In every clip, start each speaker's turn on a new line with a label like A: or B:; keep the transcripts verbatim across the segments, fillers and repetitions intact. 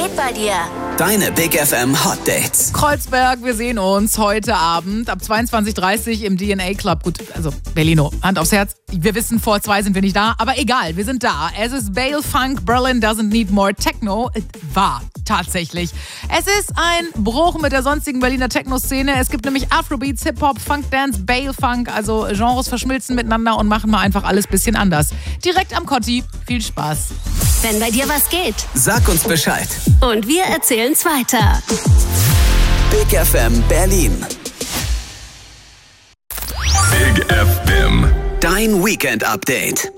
A: geht bei dir?
B: Deine Big F M Hot Dates.
C: Kreuzberg, wir sehen uns heute Abend ab zweiundzwanzig Uhr dreißig im D N A Club. Gut, also Berlino, Hand aufs Herz. Wir wissen, vor zwei sind wir nicht da, aber egal, wir sind da. Es ist Bale Funk, Berlin doesn't need more Techno. War tatsächlich. Es ist ein Bruch mit der sonstigen Berliner Techno-Szene. Es gibt nämlich Afrobeats, Hip-Hop, Funk-Dance, Bale Funk. Also Genres verschmilzen miteinander und machen mal einfach alles ein bisschen anders. Direkt am Kotti. Viel Spaß.
A: Wenn bei dir was geht,
B: Sag uns Bescheid.
A: und wir erzählen's weiter.
B: Big F M Berlin.
D: Big F M.
B: Dein Weekend-Update.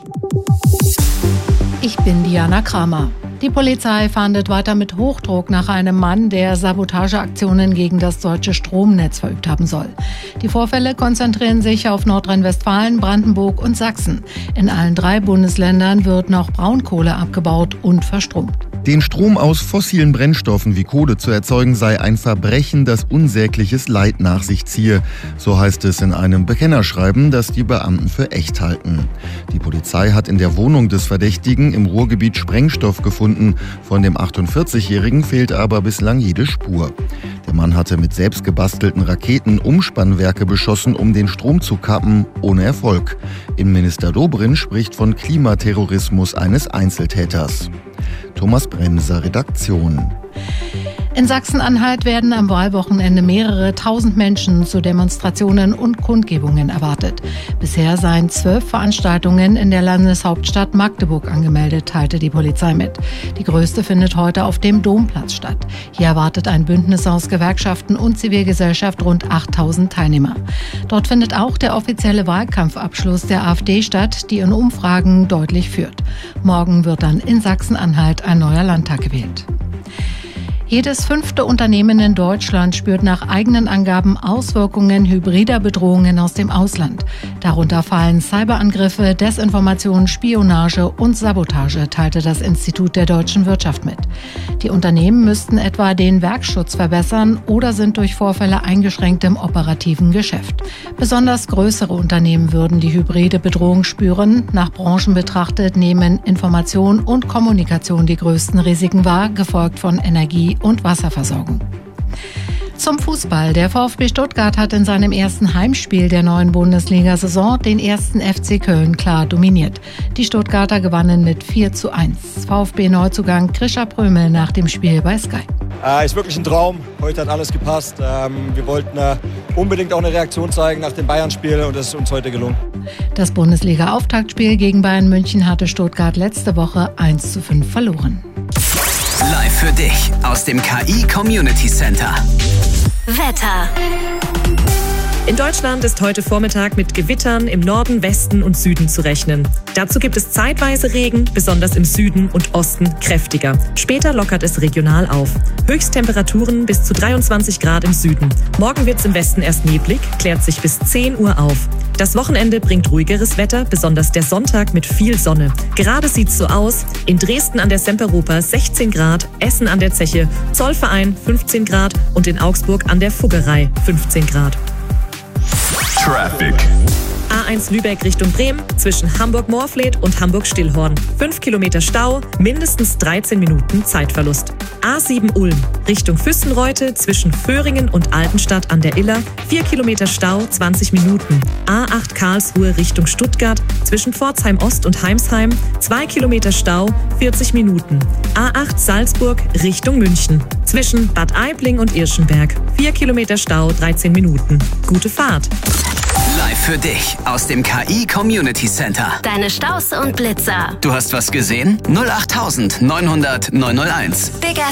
E: Ich bin Diana Kramer. Die Polizei fahndet weiter mit Hochdruck nach einem Mann, der Sabotageaktionen gegen das deutsche Stromnetz verübt haben soll. Die Vorfälle konzentrieren sich auf Nordrhein-Westfalen, Brandenburg und Sachsen. In allen drei Bundesländern wird noch Braunkohle abgebaut und verstromt.
F: Den Strom aus fossilen Brennstoffen wie Kohle zu erzeugen, sei ein Verbrechen, das unsägliches Leid nach sich ziehe. So heißt es in einem Bekennerschreiben, das die Beamten für echt halten. Die Polizei hat in der Wohnung des Verdächtigen im Ruhrgebiet Sprengstoff gefunden. Von dem achtundvierzigjährigen fehlt aber bislang jede Spur. Der Mann hatte mit selbst gebastelten Raketen Umspannwerke beschossen, um den Strom zu kappen, ohne Erfolg. Innenminister Dobrindt spricht von Klimaterrorismus eines Einzeltäters. Thomas Bremser, Redaktion.
E: In Sachsen-Anhalt werden am Wahlwochenende mehrere tausend Menschen zu Demonstrationen und Kundgebungen erwartet. Bisher seien zwölf Veranstaltungen in der Landeshauptstadt Magdeburg angemeldet, teilte die Polizei mit. Die größte findet heute auf dem Domplatz statt. Hier erwartet ein Bündnis aus Gewerkschaften und Zivilgesellschaft rund achttausend Teilnehmer. Dort findet auch der offizielle Wahlkampfabschluss der AfD statt, die in Umfragen deutlich führt. Morgen wird dann in Sachsen-Anhalt ein neuer Landtag gewählt. Jedes fünfte Unternehmen in Deutschland spürt nach eigenen Angaben Auswirkungen hybrider Bedrohungen aus dem Ausland. Darunter fallen Cyberangriffe, Desinformation, Spionage und Sabotage, teilte das Institut der deutschen Wirtschaft mit. Die Unternehmen müssten etwa den Werkschutz verbessern oder sind durch Vorfälle eingeschränkt im operativen Geschäft. Besonders größere Unternehmen würden die hybride Bedrohung spüren. Nach Branchen betrachtet nehmen Information und Kommunikation die größten Risiken wahr, gefolgt von Energie und Wasserversorgung. Zum Fußball. Der VfB Stuttgart hat in seinem ersten Heimspiel der neuen Bundesliga-Saison den ersten F C Köln klar dominiert. Die Stuttgarter gewannen mit vier zu eins. VfB-Neuzugang Krischer Prömel nach dem Spiel bei Sky.
G: Äh, ist wirklich ein Traum. Heute hat alles gepasst. Ähm, wir wollten äh, unbedingt auch eine Reaktion zeigen nach dem Bayern-Spiel und das ist uns heute gelungen.
E: Das Bundesliga-Auftaktspiel gegen Bayern München hatte Stuttgart letzte Woche eins zu fünf verloren.
B: Live für dich aus dem K I Community Center.
A: Wetter.
H: In Deutschland ist heute Vormittag mit Gewittern im Norden, Westen und Süden zu rechnen. Dazu gibt es zeitweise Regen, besonders im Süden und Osten kräftiger. Später lockert es regional auf. Höchsttemperaturen bis zu dreiundzwanzig Grad im Süden. Morgen wird es im Westen erst neblig, klärt sich bis zehn Uhr auf. Das Wochenende bringt ruhigeres Wetter, besonders der Sonntag mit viel Sonne. Gerade sieht's so aus: in Dresden an der Semperoper sechzehn Grad, Essen an der Zeche, Zollverein fünfzehn Grad und in Augsburg an der Fuggerei fünfzehn Grad.
D: Traffic.
H: A eins Lübeck Richtung Bremen zwischen Hamburg-Moorfleet und Hamburg-Stillhorn. fünf Kilometer Stau, mindestens dreizehn Minuten Zeitverlust. A sieben Ulm Richtung Füssenreute zwischen Föhringen und Altenstadt an der Iller. vier Kilometer Stau, zwanzig Minuten. A acht Karlsruhe Richtung Stuttgart zwischen Pforzheim Ost und Heimsheim. zwei Kilometer Stau, vierzig Minuten. A acht Salzburg Richtung München zwischen Bad Aibling und Irschenberg. vier Kilometer Stau, dreizehn Minuten. Gute Fahrt.
B: Live für dich aus dem K I Community Center.
A: Deine Staus und Blitzer.
B: Du hast was gesehen? null acht neunhundert neunhunderteins.
A: Big